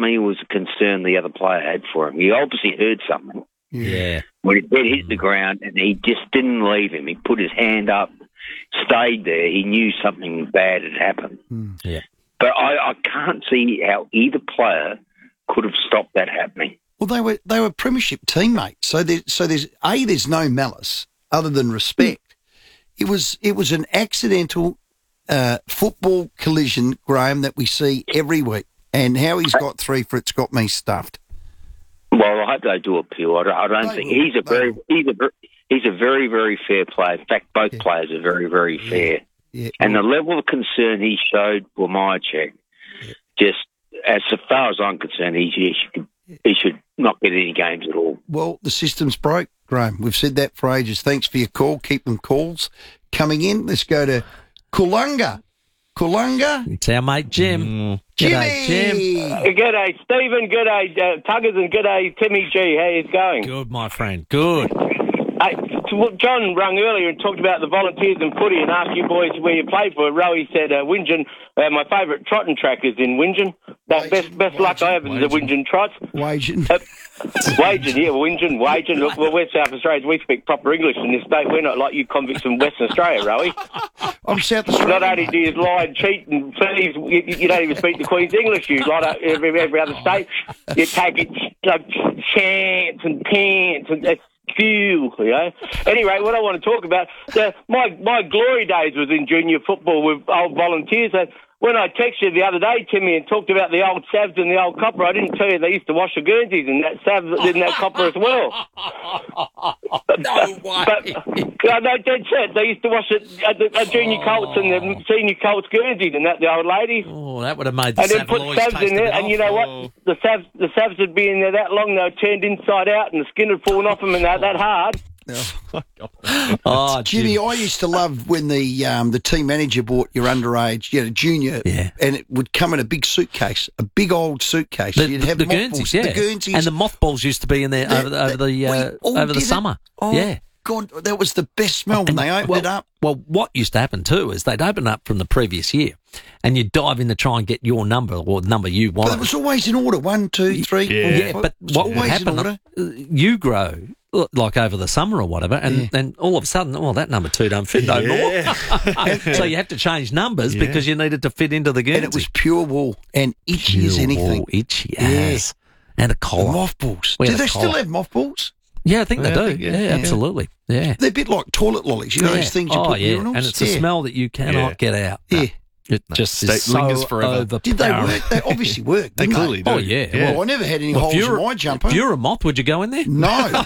me was a concern the other player had for him. He obviously heard something. Yeah. When his head hit the ground and he just didn't leave him. He put his hand up, stayed there. He knew something bad had happened. Yeah. But I can't see how either player could have stopped that happening. Well, they were premiership teammates, so there's no malice other than respect. It was an accidental football collision, Graham, that we see every week, and how he's got 3 for it's got me stuffed. Well, I hope they do appeal. I don't think he's a very, very fair player. In fact, both players are very, very fair. Yeah. And the level of concern he showed for Myercheck, just as far as I'm concerned, he should not get any games at all. Well, the system's broke, Graham. We've said that for ages. Thanks for your call. Keep them calls coming in. Let's go to Coolunga. It's our mate Jim. G'day, Jim. G'day, Stephen. G'day, Tuggers, and g'day, Timmy G. How you going? Good, my friend. Good. Hey, John rung earlier and talked about the Volunteers and footy and asked you boys where you played for. Rowie said Whingin. My favourite trotting track is in Whingin. Best luck I have is the Whingin trots. Wagin. Whingin. Look, well, we're South Australians. We speak proper English in this state. We're not like you convicts in Western Australia, Rowie. I'm South Australia. Not only do you lie and cheat and thieves, you don't even speak the Queen's English, you like every other state. You take it chance and pants and few, you know. Anyway, what I want to talk about, my glory days was in junior football with old Volunteers. When I texted you the other day, Timmy, and talked about the old Savs and the old Copper, I didn't tell you they used to wash the Guernseys and that Savs in that Copper as well. No way. No, dead set. They used to wash it at the junior Colts and the senior Colts Guernseys and that, the old ladies. Oh, that would have made the and then put Savs in there, and you know what? The Savs would be in there that long, they were turned inside out, and the skin had fallen off them and that hard. Oh, Jimmy, I used to love when the team manager bought your underage, junior, and it would come in a big suitcase, a big old suitcase. You'd have the Guernseys, the Guernseys, and the mothballs used to be in there over the summer. Oh, God, that was the best smell when they opened it up. Well, what used to happen too is they'd open up from the previous year, and you'd dive in to try and get your number or the number you wanted. But it was always in order: 1, 2, 3. Yeah, but what would happen? You grow like over the summer or whatever, and all of a sudden, that number 2 don't fit no more. So you have to change numbers because you needed to fit into the Guernsey. And it was pure wool and itchy as anything. Wool, itchy as. And a collar. The mothballs. Do they still have mothballs? Yeah, I think they do. Yeah, absolutely. Yeah. They're a bit like toilet lollies. You know those things you put in urinals? And it's a smell that you cannot get out. Yeah. It just lingers forever. Did they work? They obviously worked. They clearly do. Oh, yeah. Well, I never had any holes in my jumper. If you're a moth, would you go in there? No.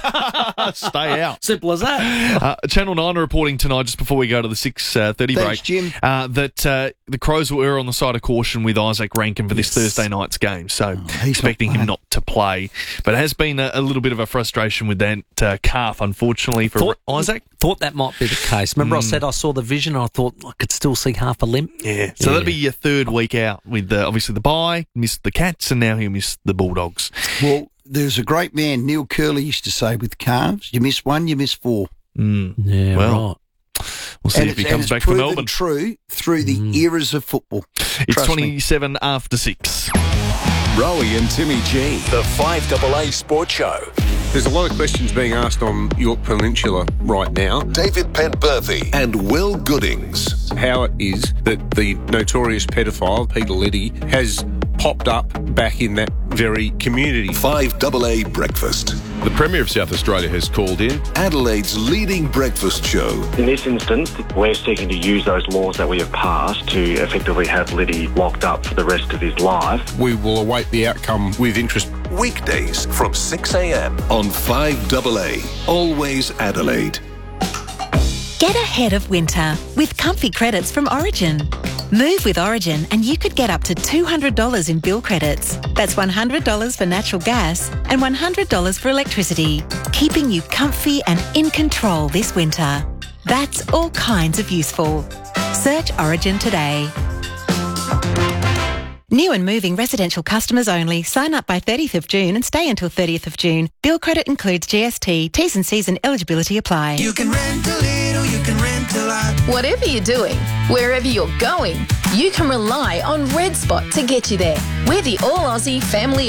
Stay out. Simple as that. Channel 9 are reporting tonight, just before we go to the 6:30 break, Jim. that the Crows will err on the side of caution with Isaac Rankin for this Thursday night's game. So expecting him not to play. But it has been a little bit of a frustration with that calf, unfortunately, for Isaac. Thought that might be the case. Remember I said I saw the vision and I thought I could still see half a limb? Yeah. So that'll be your third week out with obviously the bye, missed the Cats, and now he'll miss the Bulldogs. Well, there's a great man, Neil Curley, used to say with calves, you miss 1, you miss 4. Yeah, right. We'll see if he comes back for Melbourne. True through the eras of football. It's 27 after 6. Rowie and Timmy G, the 5AA Sports Show. There's a lot of questions being asked on York Peninsula right now. David Penberthy and Will Goodings. How it is that the notorious pedophile, Peter Liddy, has popped up back in that very community. 5AA Breakfast. The Premier of South Australia has called in. Adelaide's leading breakfast show. In this instance, we're seeking to use those laws that we have passed to effectively have Liddy locked up for the rest of his life. We will await the outcome with interest. Weekdays from 6 a.m. on 5AA. Always Adelaide. Get ahead of winter with comfy credits from Origin. Move with Origin and you could get up to $200 in bill credits. That's $100 for natural gas and $100 for electricity, keeping you comfy and in control this winter. That's all kinds of useful. Search Origin today. New and moving residential customers only. Sign up by 30th of June and stay until 30th of June. Bill credit includes GST. T's and C's and eligibility apply. You can rent a little, you can rent a lot. Whatever you're doing, wherever you're going, you can rely on Red Spot to get you there. We're the all-Aussie family